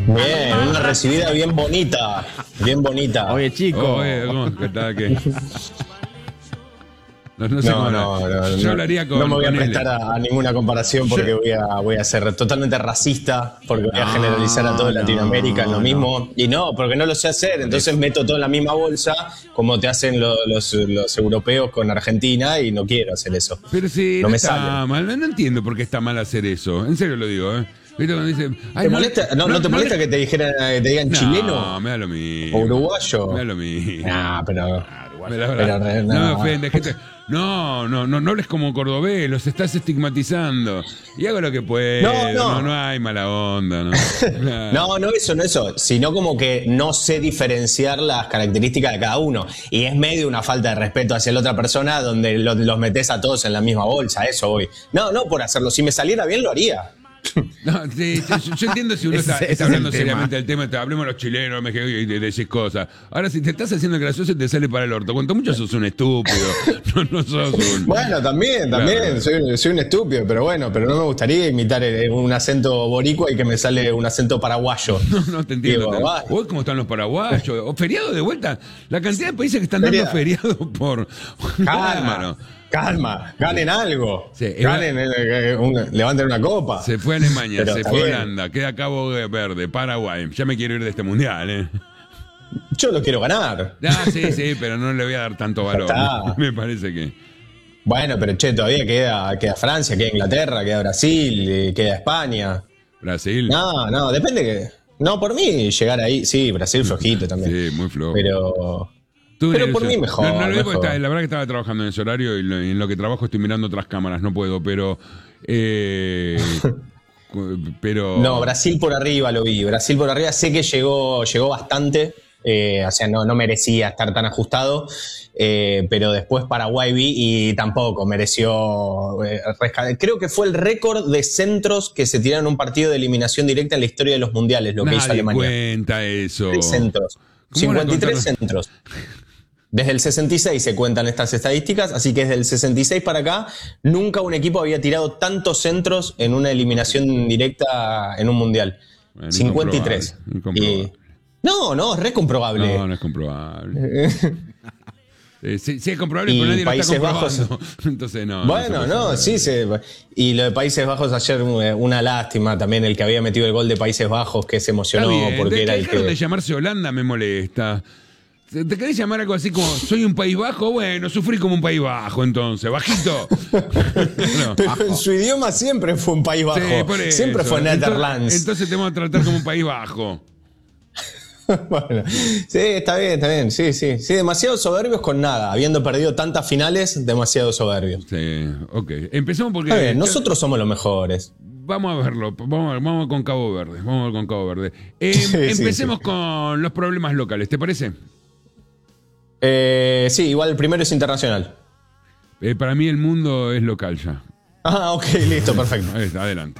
Bien, una recibida bien bonita. Bien bonita. Oye, chico. Oye, ¿cómo que está? ¿Qué? No sé cómo No, yo hablaría con. no me voy a con él. prestar a ninguna comparación porque voy a ser totalmente racista, porque voy a generalizar a toda Latinoamérica en lo mismo. Y no, porque no lo sé hacer, entonces meto todo en la misma bolsa, como te hacen los europeos con Argentina, y no quiero hacer eso. Pero si No no me está sale. mal, no entiendo por qué está mal hacer eso. En serio lo digo, ¿eh? ¿Viste cuando dicen, ¿Te molesta? ¿No te molesta que te digan chileno No, me da lo mismo. o uruguayo? Me da lo mismo. Nah, pero Me da lo mismo. No me ofende, gente. No hables como cordobés, los estás estigmatizando. Y hago lo que puedo, no hay mala onda, ¿no? No eso, sino como que no sé diferenciar las características de cada uno. Y es medio una falta de respeto hacia la otra persona donde los metes a todos en la misma bolsa, eso voy. No por hacerlo, si me saliera bien lo haría. No, sí, yo entiendo si uno Ese está es hablando el tema. seriamente del tema, hablemos los chilenos, y decís cosas. Ahora, si te estás haciendo gracioso, te sale para el orto. Cuanto mucho sos un estúpido, no sos un... Bueno, también, Claro. soy un estúpido, pero no me gustaría imitar un acento boricua y que me sale un acento paraguayo. No te entiendo. Digo, va. Hoy, ¿cómo están los paraguayos? O feriado de vuelta. La cantidad de países que están dando feriado por... Calma, ganen algo. Sí, levanten una copa. Se fue a Alemania, Pero se está fue a bien. Holanda, queda Cabo Verde, Paraguay. Ya me quiero ir de este mundial, ¿eh? Yo lo quiero ganar. Sí, pero no le voy a dar tanto valor. está. Me parece que... Bueno, pero todavía queda Francia, queda Inglaterra, queda Brasil, queda España. Brasil. No, depende que... No, por mí llegar ahí, sí, Brasil flojito también. Sí, muy flojo. Pero por mí mejor. No lo digo porque mejor. la verdad que estaba trabajando en ese horario y en lo que trabajo estoy mirando otras cámaras, no puedo, pero... pero... No, Brasil por arriba lo vi. Brasil por arriba sé que llegó bastante. O sea, no merecía estar tan ajustado. Pero después Paraguay vi y tampoco mereció rescatar. Creo que fue el récord de centros que se tiraron en un partido de eliminación directa en la historia de los mundiales, lo que hizo Nadie Alemania. cuenta eso. De centros. ¿Cómo van a 53 contar? centros. Desde el 66 se cuentan estas estadísticas, así que desde el 66 para acá nunca un equipo había tirado tantos centros en una eliminación directa en un mundial. Bueno, 53. incomprobable. No, es re comprobable. No es comprobable. Sí, es comprobable, Y pero nadie Países lo está Bajos. comprobando. Entonces no. Bueno, no se puede hacer. sí. Y lo de Países Bajos ayer, una lástima también, el que había metido el gol de Países Bajos, que se emocionó Está bien, porque era el dejaron de que... llamarse Holanda, me molesta. ¿Te querés llamar algo así como soy un País Bajo? Bueno, sufrí como un País Bajo entonces, bajito. No. Pero en su idioma siempre fue un País Bajo. Sí, por eso. Siempre fue Netherlands. Entonces te vamos a tratar como un País Bajo. Bueno, sí, está bien, sí, demasiado soberbios con nada, habiendo perdido tantas finales, demasiado soberbios. Sí, ok. Empezamos porque... Está bien, nosotros somos los mejores. Vamos a verlo, vamos con Cabo Verde. Sí, Empecemos sí. con los problemas locales, ¿te parece? Sí, igual el primero es internacional. Para mí el mundo es local ya. Ah, ok, listo, perfecto. Ahí está, adelante.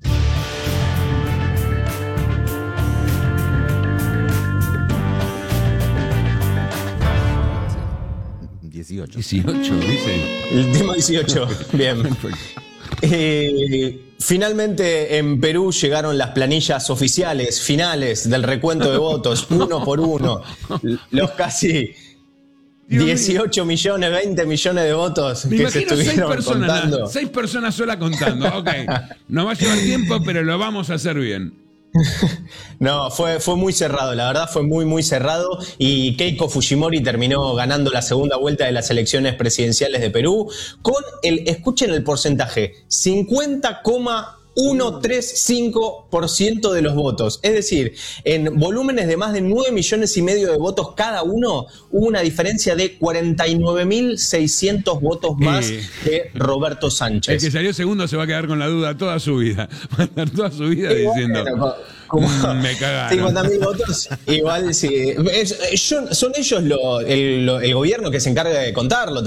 $18. 18, dice. El tema 18, bien. Finalmente en Perú llegaron las planillas oficiales, finales del recuento de votos, uno por uno. Los casi 18 millones, 20 millones de votos Me que se imagino estuvieron contando. 6 personas solas contando. Ok, nos va a llevar tiempo, pero lo vamos a hacer bien. No, fue muy cerrado, la verdad fue muy cerrado y Keiko Fujimori terminó ganando la segunda vuelta de las elecciones presidenciales de Perú con escuchen el porcentaje, 50,135% de los votos. Es decir, en volúmenes de más de 9 millones y medio de votos cada uno, hubo una diferencia de 49.600 votos más que Roberto El Sánchez. que salió segundo se va a quedar con la duda toda su vida. Va a estar toda su vida diciendo... me cagaron. 50.000 votos, igual sí. Son ellos el gobierno que se encarga de contarlo